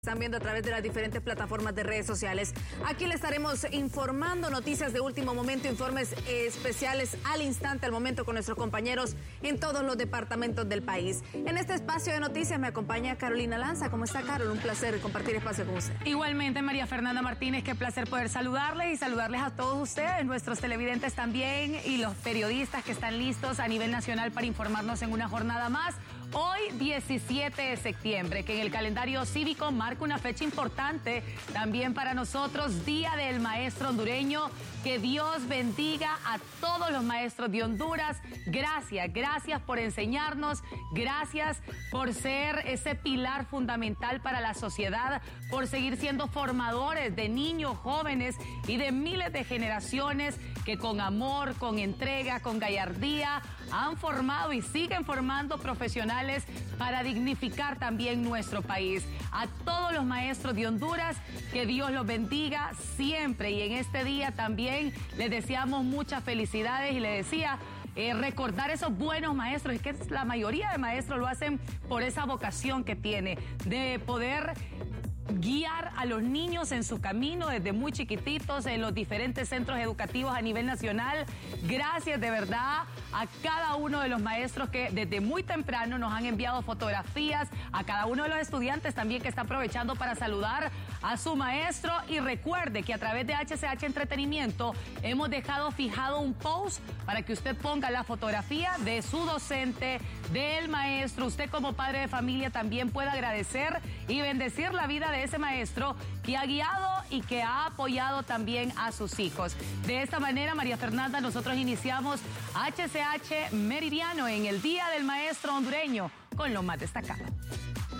Están viendo a través de las diferentes plataformas de redes sociales. Aquí le estaremos informando noticias de último momento, informes especiales al instante, al momento con nuestros compañeros en todos los departamentos del país. En este espacio de noticias me acompaña Carolina Lanza. ¿Cómo está, Carol? Un placer compartir espacio con usted. Igualmente, María Fernanda Martínez, qué placer poder saludarles y saludarles a todos ustedes, nuestros televidentes también y los periodistas que están listos a nivel nacional para informarnos en una jornada más. Hoy, 17 de septiembre, que en el calendario cívico marca una fecha importante también para nosotros, Día del Maestro Hondureño. Que Dios bendiga a todos los maestros de Honduras. Gracias por enseñarnos, gracias por ser ese pilar fundamental para la sociedad, por seguir siendo formadores de niños, jóvenes y de miles de generaciones que con amor, con entrega, con gallardía han formado y siguen formando profesionales para dignificar también nuestro país. A todos los maestros de Honduras, que Dios los bendiga siempre, y en este día también les deseamos muchas felicidades y les decía, recordar esos buenos maestros. Es que la mayoría de maestros lo hacen por esa vocación que tiene de poder guiar a los niños en su camino desde muy chiquititos en los diferentes centros educativos a nivel nacional. Gracias de verdad a cada uno de los maestros que desde muy temprano nos han enviado fotografías, a cada uno de los estudiantes también que está aprovechando para saludar a su maestro. Y recuerde que a través de HCH Entretenimiento hemos dejado fijado un post para que usted ponga la fotografía de su docente, del maestro. Usted como padre de familia también puede agradecer y bendecir la vida de ese maestro que ha guiado y que ha apoyado también a sus hijos. De esta manera, María Fernanda, nosotros iniciamos HCH Meridiano en el Día del Maestro Hondureño con lo más destacado.